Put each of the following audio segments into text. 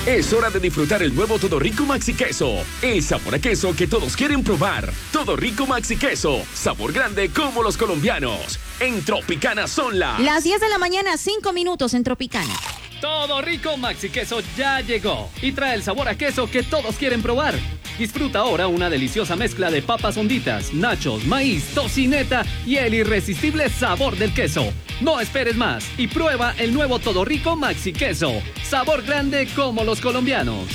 Es hora de disfrutar el nuevo Todo Rico Maxi Queso. El sabor a queso que todos quieren probar. Todo Rico Maxi Queso. Sabor grande como los colombianos. En Tropicana son las 10 de la mañana, 5 minutos en Tropicana. Todo Rico Maxi Queso ya llegó y trae el sabor a queso que todos quieren probar. Disfruta ahora una deliciosa mezcla de papas honditas, nachos, maíz, tocineta y el irresistible sabor del queso. No esperes más y prueba el nuevo Todo Rico Maxi Queso. Sabor grande como los colombianos.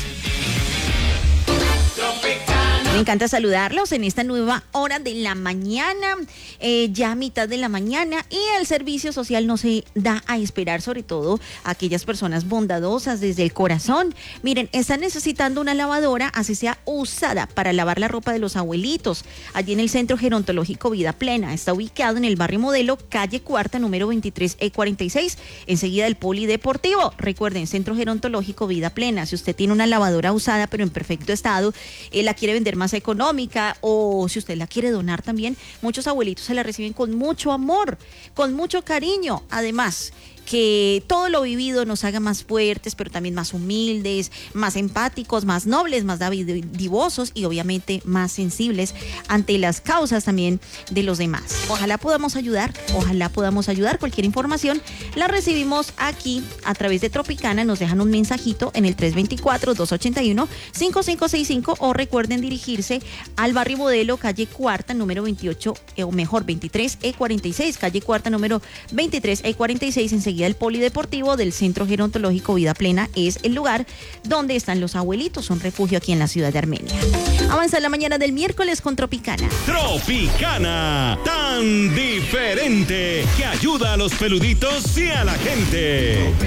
Me encanta saludarlos en esta nueva hora de la mañana, ya a mitad de la mañana, y el servicio social no se da a esperar, sobre todo a aquellas personas bondadosas desde el corazón. Miren, están necesitando una lavadora, así sea usada, para lavar la ropa de los abuelitos. Allí en el Centro Gerontológico Vida Plena, está ubicado en el barrio Modelo, calle Cuarta, número 23E46, enseguida del Polideportivo. Recuerden, Centro Gerontológico Vida Plena. Si usted tiene una lavadora usada pero en perfecto estado, la quiere vender más económica, o si usted la quiere donar también, muchos abuelitos se la reciben con mucho amor, con mucho cariño. Además, que todo lo vivido nos haga más fuertes, pero también más humildes, más empáticos, más nobles, más dadivosos y obviamente más sensibles ante las causas también de los demás. Ojalá podamos ayudar. Cualquier información la recibimos aquí a través de Tropicana. Nos dejan un mensajito en el 324-281-5565 o recuerden dirigirse al barrio Modelo, calle Cuarta, número 28, o mejor 23E46, calle Cuarta, número 23E46, enseguida del Polideportivo del Centro Gerontológico Vida Plena. Es el lugar donde están los abuelitos, un refugio aquí en la ciudad de Armenia. Avanza la mañana del miércoles con Tropicana. Tropicana, tan diferente, que ayuda a los peluditos y a la gente.